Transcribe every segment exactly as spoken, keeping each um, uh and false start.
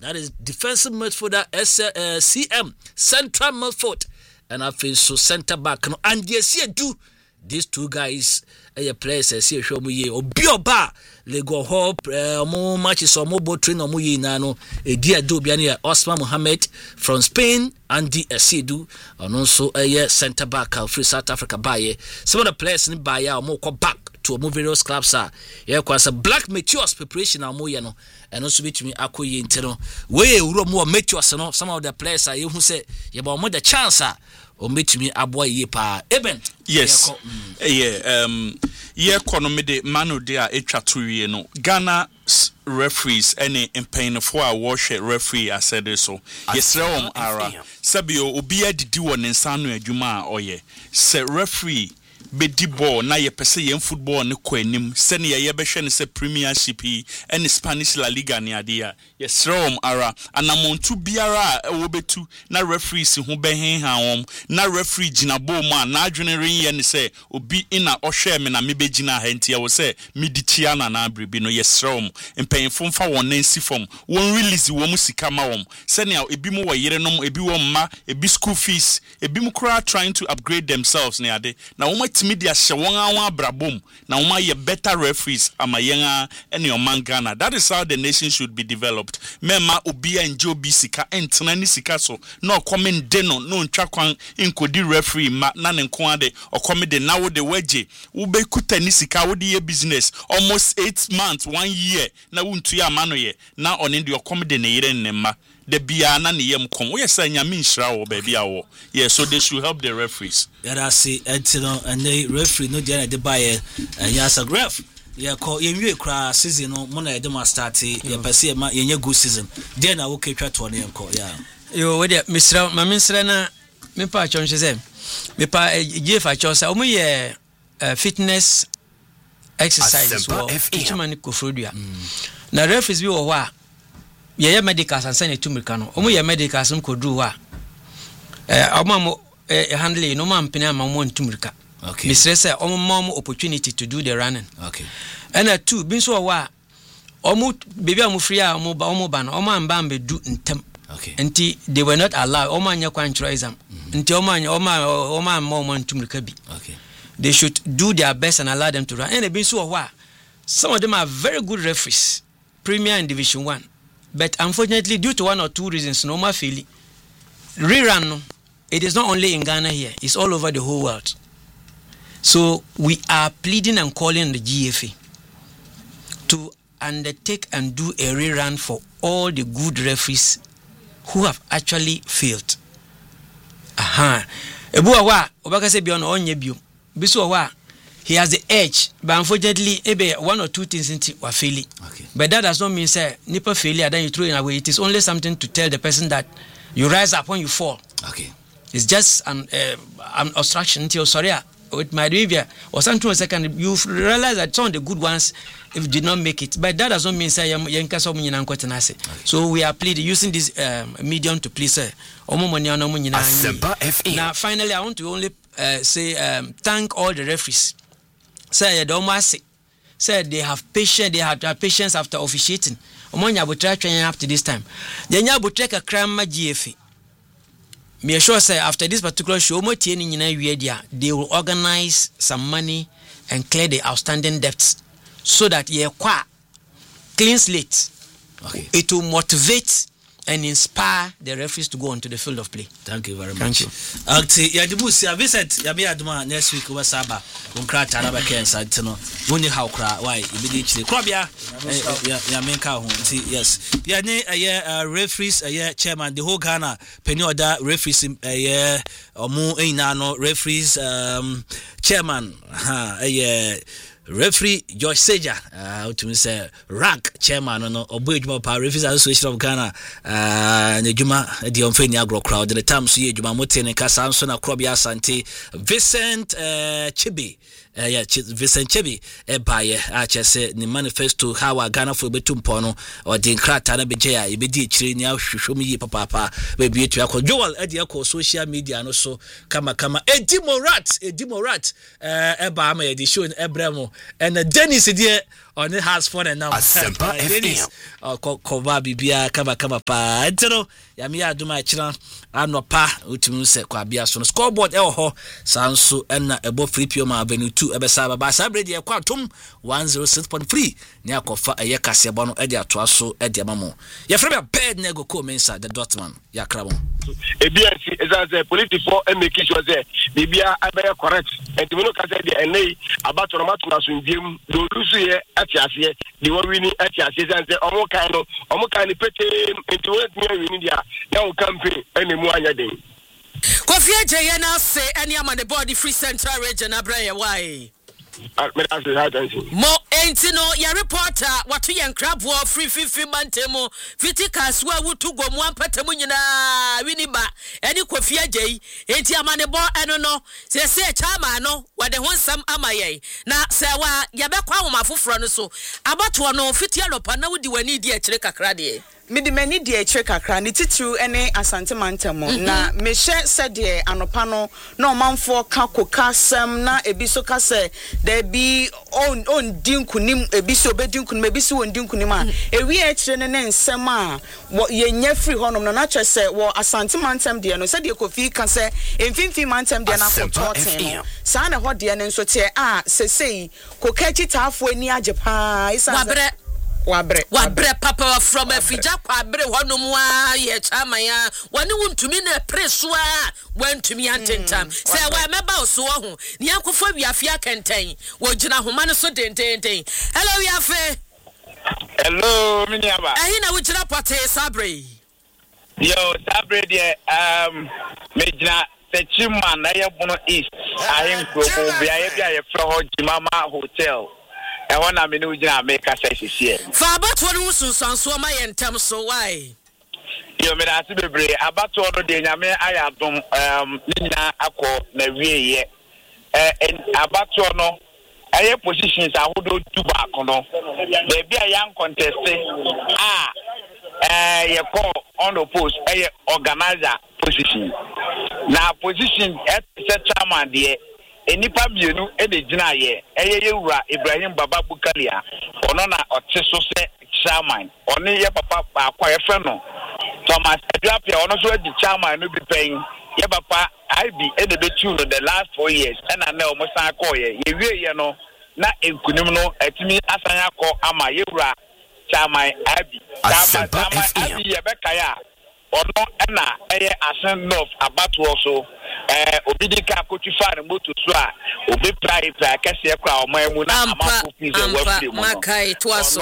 that is defensive midfielder S, uh, C M, central midfield, and I feel so center back. And yes, you do. These two guys, a players, I see a show me or Bioba, Lego Hope, more matches or more boat train or Muyi Nano, a dear Dubiania, Osman Mohammed from Spain, Andy Asidu, and also a center back, Free South Africa Baye. Some of the players in Baye are more back to a various clubs are yeah, quite a black meteors preparation or Moyano, and also between Akuyi Intero. Way more meteors, and some of the players are you who say, you have more the chance. O metumi aboa ye pa Eben. Yes. Yeah, um yeah kono me de manu de a etwa to wie no Ghana referees any mpanyinfo a wo hwe referee asede so yesrewom ara sabio obi adidi wo ne nsa no adwuma a oye se referee bedi ball na ye pese ye football ne ko anim se ne ye behwe ne se premiership and Spanish La Liga ne ade a ye srewom ara anamontu biara a wo betu na referees ho behen ha won na referee gina ball ma na adwene ren ye ne se obi ina ohwe me na me begina ha ntia wo se meditia na na abribi no ye srewom empenfo mfa won nansi fom won release wo mu sika ma won se ne ebi mu wo yere nom ebi wo mma ebi school fees ebi mu kra trying to upgrade themselves ne ade na wo media she won awan abrabom na wo ma ye better referees amayenga ene omangana. That is how the nation should be developed. Mema obi enje obi sika entena ni sika so na okomen de no no ntwa kwan inkodi referee ma na ne nko ade okome de na wo de waje wo be kuta ni sika wo de ye business almost eight months one year na wo ntu ya ma no ye na one de okome de ne yire ne ma the biana ni yem kom we say nyame nhira wo baby awo. Yeah, so they should help the referees. Yeah, I see entino and the referee no dey dey buy and yes a graph. Yeah, call yenwe kra season no mo na dey ma start ye pese ma yenye good season. Then na wo ketwa to ne enko. Yeah. Yo we dey misra ma misra na me pa chonche say me pa je fa chosa o mo ye fitness exercises wo ichimani kofrodua. Na referees bi wo ho a ye medicals and send to Mirkano. Omo ye medicals um kodu wa. Eh omo eh handle no man pena ma mo ntumrika. Okay. Mistress say omo mom opportunity to do the running. Okay. And uh, two bin so wa omo baby am free a omo ba omo ba no omo amba am be do ntem. Okay. Nti they were not allowed omo anya kwanchro exam. Nti omo anya omo omo am mo ntumrika bi. Okay. They should do their best and allow them to run. And bin so wa some of them are very good referees, Premier and Division one. But unfortunately, due to one or two reasons, no more feeling. Rerun, it is not only in Ghana here, it's all over the whole world. So we are pleading and calling the G F A to undertake and do a rerun for all the good referees who have actually failed. Aha. Ebu awa, obaka se beyond onye biom. Bisu awa, he has the edge, but unfortunately, maybe one or two things into were failing. Okay. But that does not mean say nipple failure, then you throw it away. It is only something to tell the person that you rise up when you fall. Okay. It's just an uh, an obstruction until sorry with my behavior or something a second you realize that some of the good ones if did not make it. But that does not mean say so we are pleading using this um, medium to please her. Now finally I want to only uh, say um, thank all the referees. Say the almost said they have patience, they have patience after officiating. Omonya butra training up to this time. Then ya butra ka krama G F A. Me sure say after this particular show, mo tie ni nyina wie dia, they will organize some money and clear the outstanding debts so that ye kwa clean slate. Okay. It will motivate and inspire the referees to go onto the field of play. Thank you very much. Thank you. Acti ya dibusi ya Vincent ya be aduma next week we saba unkra tara ba kensa tino woni how kra why ibidi chire kra bia ya ya menka ho nti yes ya ne eh referees eh chairman the whole Ghana penny order referees eh omo ina no referees um chairman ha eh referee George Seja uh to me say rank chairman no oboejuma pa referees association of Ghana uh ne juma the onfeni agro crowd the time so ye juma motene kasa so na krobia asante Vincent uh Chibi uh, yeah Vincent Chibi e baye a chese ni manifesto how Ghana for betumpo no or the krata na beje ya ibedi chire ni ahwehwom yi papa papa be bi etu akọ Joel e de akọ social media no so kama kama Edimorat Edimorat uh e ba ma ye di show ebremo and uh, Dennis there on the house phone and now Asempa F M ko ko ba bibia kama kama pa ntino ya me aduma akira anopa utumi se kwa bia so no scoreboard e ho sanso na ebo free pio ma avenue two ebesa baba sabredi e kwa tom one oh six point three ne akofa eye kase bo no e dia to aso e dia mamo ya frebe bed na go ko mensa the dotman ya krabo e bia si ezaze political e make sure say bibia abaya correct and we no ka say the enei abato no mato na so ndiem do lusu ye ati ase the win ati ase say omo kan no omo kan ni pete enti we tumi win dia na o campaign ene mu anya den Kofi Eje na say any am the body free central region abraye why Mo entino ya reporter watu ya nkrabwo free fifi mantemo fiti kaswa wutu gomu ampatemu nyina winiba eni Kofi Eje enti amane bo eno no se se chama no wade honsam amaye na se wa yabekwa homafoforo no so abato no fiti alopa na wudi wani di akire kakra de Midi many dear check a cranny titru any asante mantamo na me share said dear anopano no man for kako kasem na ebiso kase there be on on dinkunim ebiso bedinkunim ebiso on dinkunima e we e kire ne nsema ye nya free honom no na kire se wo asante mantam dear no said ye Kofi ka se emfimfi mantam dear na for toten sa na ho dear ne nso te a sesei kokachi taafo ani ajepa isa wabre Wabre wabre papa from Afija kwabre honom a ye chama ya wani wuntumi na preso a wantumi antentam se wa meba oso ho ne yakofo wiafia kenten wo gina homa no so dententen hello wiafe hello miniaba ahi na wo gina pote sabre yo sabre de um me gina Techima na ye bono east ahin krobo bia ye bia ye fra ho Jimama hotel I want to know you make a say here. For about one who's on so my entam so why? You may ask me about all the Yame I have um Nina Ako Navi and about no I positions I would do back on. There be a young contestant. Ah, uh, you call on the post a organizer position. Now, position at the chairman, dear. Enipa bienu e de gina ye eye yewura Ibrahim Baba Bukalia ono na oteso se chairman ono ye papa akwa ye fe no Thomas Aduapia ono so di chairman no bi pen ye papa I B e de betu no the last four years and na o mo san call ye ye wie ye no na enkunim no atimi asan akọ ama yewura chairman I B chairman I B ye be kaya ono na eye asan north abato so eh obidika kotufa na moto so a obi prai prai kase kra o man mu na amako fize wafiri mu makai twaso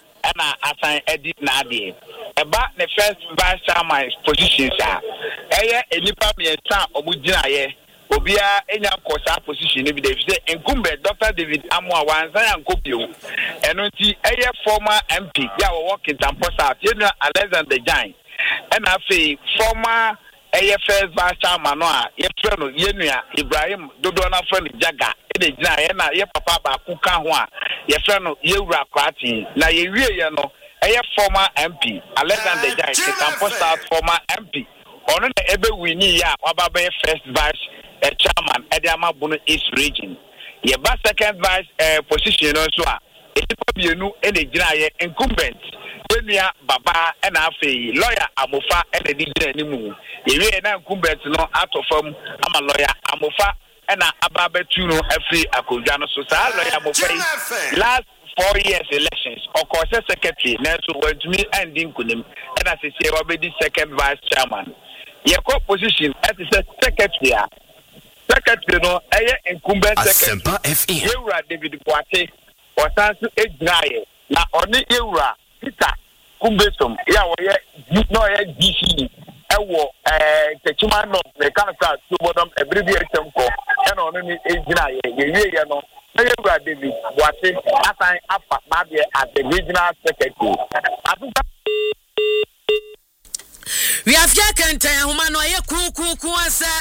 na asan edit na ade eba ne first vice chairman position sa eye enipa me ta omugina ye obia enya kosa position bi dey say incumbent Doctor David Amwa wanzan ankopio eno nti eye former M P ya wo work in Tampa South you know Alexander Jain and afi former A F S vice chairman no a ye freno ye nua Ibrahim dodo na freno Jaga e de gina ye na ye papa ba ku ka ho a ye freno ye wura kwati na ye wie ye no e former M P Alexander Jain Tampa South former M P ono na ebe wini ya wababa ye first vice uh, chairman e de amabono East region ye ba second vice uh, position no so a e tipa bienu e de gina ye incumbent Enia Baba and Afi, lawyer Amofa and the D J Nimu. Ye na incumbent no out of them, I'm a lawyer Amofa and Ababe Tuno Afi Akujano Sosa, lawyer Amofa. Last four years elections, of course, a secretary, Nelson went to me and Dinkunim, and as I say, will be the second vice chairman. Your co-position as a secretary. Secretary no, a incumbent secretary. You are David Kwate, or Sansu Edraye, na only you are. Peter Kumbesom, yeah, we no D C. I will eh Techima no the cancer to bottom abbreviation for and on any age ye no. David what assign up as the regional secretary. We have yakan tan huma no ye ku ku ku ansa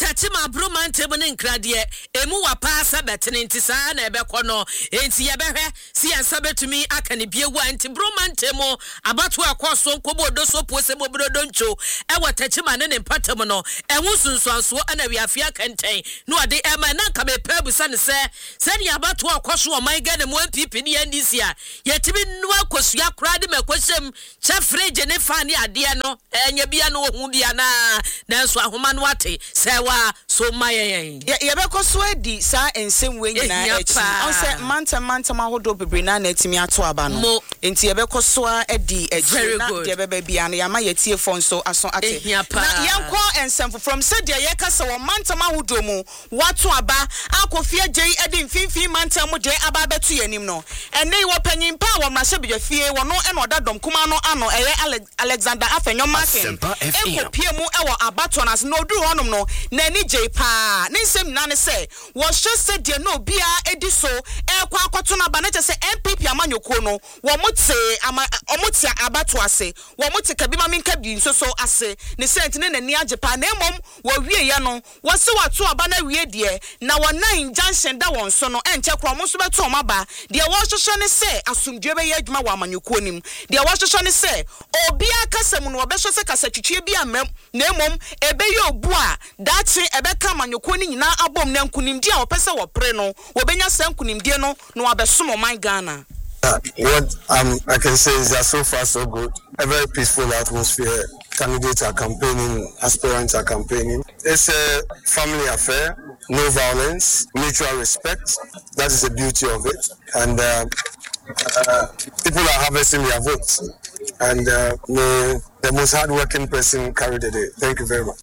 tachi ma bromante mo ne nkrade emu wa paasa betene ntisa na ebekọ no enti ye behwe si ansa betumi aka ne biewu anti bromante mo abatu akoso nkobo do so pose mo brodo ncho e wa tachi ma ne ne patam no ehu sunsuanso ana wi afia kenten no ade e ma na ka be pabusa ne se se ne abatu akoso o man ga ne mo pipi ne ndisi a yetimi no akosua krade makwosem chafreje ne fani ade no enye bia no hu bia na nanso ahoma no ate se wa so mayen ye be ko so adi sa ensem we nyina echi on se manta manta ma hodo bebre na na etimi ato aba no enti ye be ko so adi echi na de be be bia na ya ma yetie fon so aso ate na yenko ensem from said ye ye kasa wo manta ma hodo mu wato aba akofie gei edi mfimfim manta mu de aba betu yanim no ene wo panyin pa wo mrahye be fie wo no eno dadom kuma no ano eye Alexander Afenyo Martin ekopie mu ewo abatonas no duru honom no na ni gei pa ne nsem na ne se wo hye se de no bia edi so ekwa akwato na ba na che se M P P amanyoko no wo mote ama omote abato ase wo mote kabima minka bi nso so ase ne sent ne nani age pa na emom wo wie ya no wo se wato aba na wie de na wo nine junction da won so no enche kro mo so beto omaba de wo hye ne se asumdue be ye adwuma wo amanyoko nim de wo hye ne se obi akasem no obehye se kasa twitwe bi amem na emom ebe ye obu a dachi ebe ka amanyoko ni nyina abom na nkunimdi a opese wo pre no wo benya sa nkunimdi no no abesom man Ghana. Uh, what um, I can say is that so far so good. A very peaceful atmosphere. Candidates are campaigning, aspirants are campaigning. It's a family affair, no violence, mutual respect. That is the beauty of it. And uh, uh, people are harvesting their votes. And uh, may the most hardworking person carry the day. Thank you very much.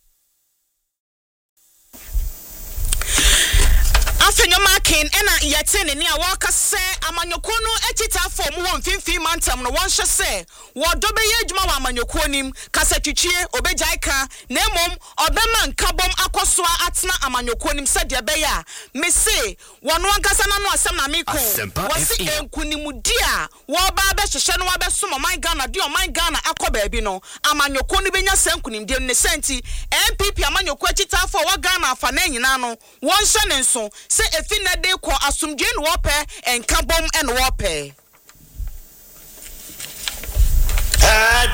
Afenyo Martin ena yetene ni a waka se amanyoko no ekita form won finfin mantam no won hye se wo dobe ye adwuma wa amanyoko nim kasa twitwie obejaika na emom obema nkabom akosoa atena amanyoko nim se de be ya me se wono ankasa na no asem na meko wose enkunimudi a wo ba be hye no wa be so man Ghana de o man Ghana akoba bi no amanyoko no benya se enkunimdi ne senti M P P amanyoko ekita form wa Ghana afa na nyina no won hye ne nso se efi na de ko asumdwe no wope enkabom en wope